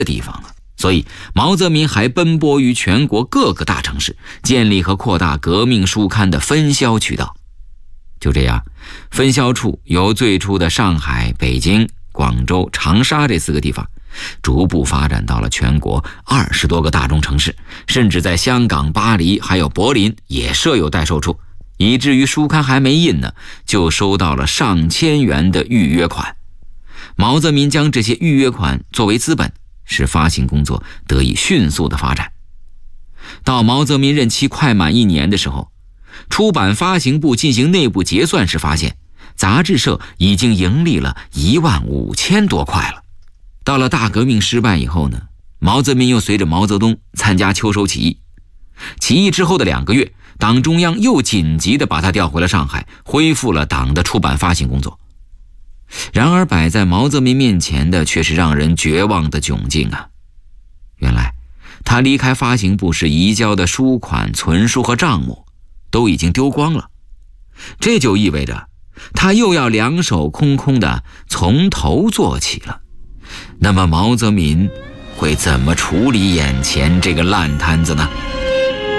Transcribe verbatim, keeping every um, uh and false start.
的地方了。所以毛泽民还奔波于全国各个大城市，建立和扩大革命书刊的分销渠道。就这样，分销处由最初的上海、北京、广州、长沙这四个地方，逐步发展到了全国二十多个大中城市，甚至在香港、巴黎还有柏林也设有代售处，以至于书刊还没印呢，就收到了上千元的预约款。毛泽民将这些预约款作为资本，使发行工作得以迅速的发展。到毛泽民任期快满一年的时候，出版发行部进行内部结算时发现，杂志社已经盈利了一万五千多块了。到了大革命失败以后呢，毛泽民又随着毛泽东参加秋收起义。起义之后的两个月，党中央又紧急地把他调回了上海，恢复了党的出版发行工作。然而摆在毛泽民面前的却是让人绝望的窘境啊！原来他离开发行部时移交的书款、存书和账目都已经丢光了，这就意味着他又要两手空空的从头做起了。那么毛泽民会怎么处理眼前这个烂摊子呢？